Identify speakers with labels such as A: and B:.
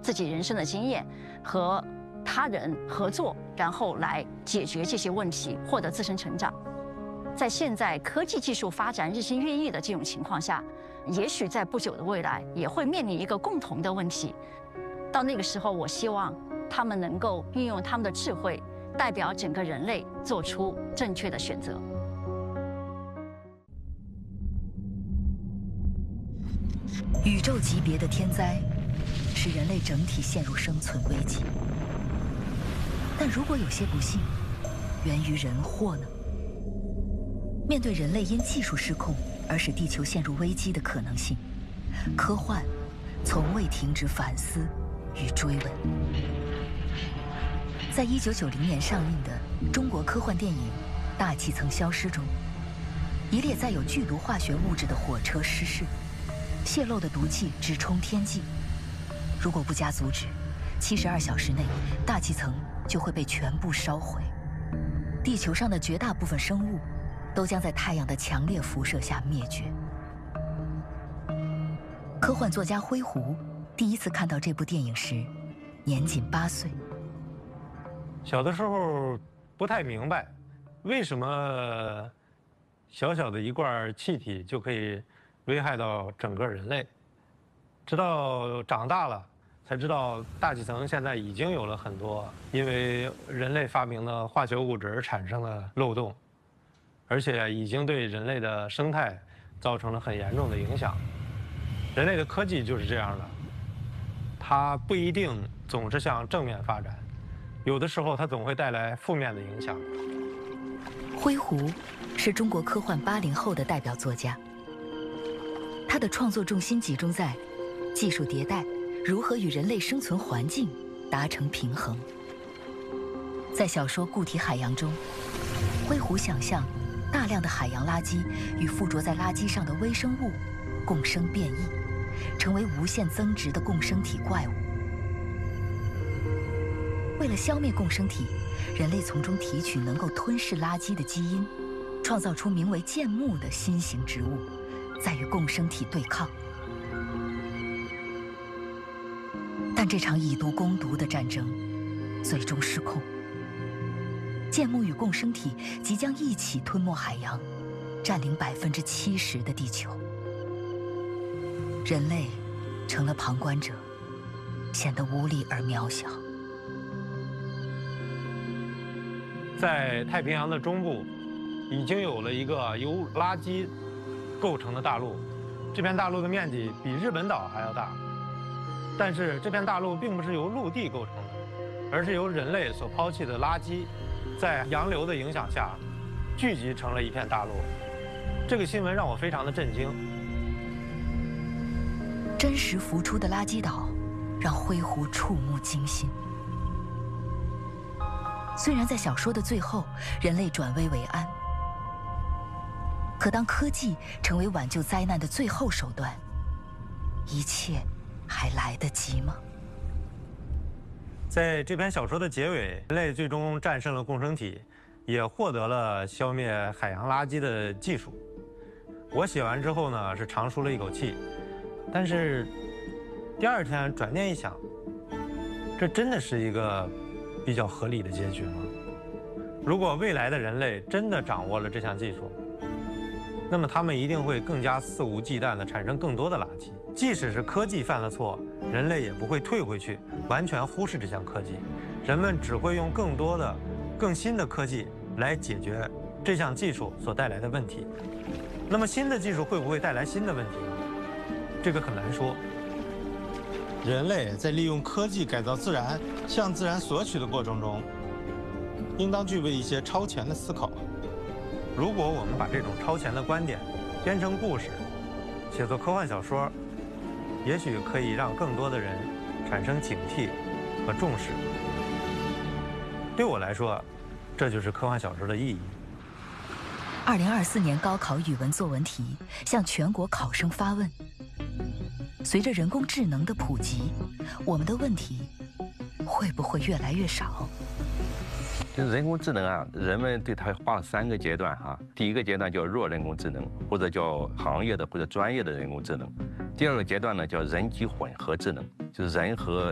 A: 自己人生的经验和他人合作，然后来解决这些问题，获得自身成长。在现在科技技术发展日新月异的这种情况下，也许在不久的未来也会面临一个共同的问题。到那个时候，我希望他们能够运用他们的智慧，代表整个人类做出正确的选择。
B: 宇宙级别的天灾使人类整体陷入生存危机，但如果有些不幸源于人祸呢？面对人类因技术失控而使地球陷入危机的可能性，科幻从未停止反思与追问。在1990年上映的中国科幻电影《大气层消失》中，一列载有剧毒化学物质的火车失事，泄漏的毒气直冲天际。如果不加阻止，72小时内大气层就会被全部烧毁，地球上的绝大部分生物都将在太阳的强烈辐射下灭绝。科幻作家灰狐第一次看到这部电影时，年仅8岁。
C: 小的时候不太明白，为什么小小的一罐气体就可以危害到整个人类。直到长大了，才知道大气层现在已经有了很多因为人类发明的化学物质而产生的漏洞。而且已经对人类的生态造成了很严重的影响。人类的科技就是这样的，它不一定总是向正面发展，有的时候它总会带来负面的影响。
B: 灰狐是中国科幻80后的代表作家，他的创作重心集中在技术迭代如何与人类生存环境达成平衡。在小说《固体海洋》中，灰狐想象大量的海洋垃圾与附着在垃圾上的微生物共生变异，成为无限增值的共生体怪物。为了消灭共生体，人类从中提取能够吞噬垃圾的基因，创造出名为建木的新型植物，再与共生体对抗。但这场以毒攻毒的战争最终失控，建木与共生体即将一起吞没海洋，占领70%的地球。人类成了旁观者，显得无力而渺小。
C: 在太平洋的中部，已经有了一个由垃圾构成的大陆，这片大陆的面积比日本岛还要大。但是这片大陆并不是由陆地构成的，而是由人类所抛弃的垃圾，在洋流的影响下，聚集成了一片大陆。这个新闻让我非常的震惊。
B: 真实浮出的垃圾岛，让灰狐触目惊心。虽然在小说的最后，人类转危为安，可当科技成为挽救灾难的最后手段，一切还来得及吗？
C: 在这篇小说的结尾，人类最终战胜了共生体，也获得了消灭海洋垃圾的技术。我写完之后呢，是长舒了一口气，但是第二天转念一想，这真的是一个比较合理的结局吗？如果未来的人类真的掌握了这项技术，那么他们一定会更加肆无忌惮地产生更多的垃圾。即使是科技犯了错，人类也不会退回去，完全忽视这项科技。人们只会用更多的、更新的科技来解决这项技术所带来的问题。那么新的技术会不会带来新的问题呢？这个很难说。
D: 人类在利用科技改造自然、向自然索取的过程中，应当具备一些超前的思考。
C: 如果我们把这种超前的观点编成故事，写作科幻小说，也许可以让更多的人产生警惕和重视。对我来说，这就是科幻小说的意义。
B: 2024年高考语文作文题向全国考生发问：随着人工智能的普及，我们的问题会不会越来越少？
E: 就是人工智能啊，人们对它划了3个阶段哈。第一个阶段叫弱人工智能，或者叫行业的或者专业的人工智能。第二个阶段呢叫人机混合智能，就是人和